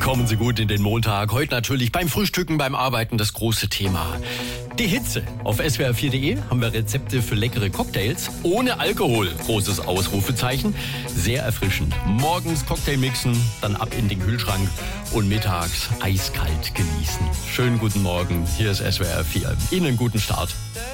Kommen Sie gut in den Montag. Heute natürlich beim Frühstücken, beim Arbeiten das große Thema. Die Hitze. Auf swr4.de haben wir Rezepte für leckere Cocktails ohne Alkohol. Großes Ausrufezeichen. Sehr erfrischend. Morgens Cocktail mixen, dann ab in den Kühlschrank und mittags eiskalt genießen. Schönen guten Morgen. Hier ist SWR4. Ihnen guten Start.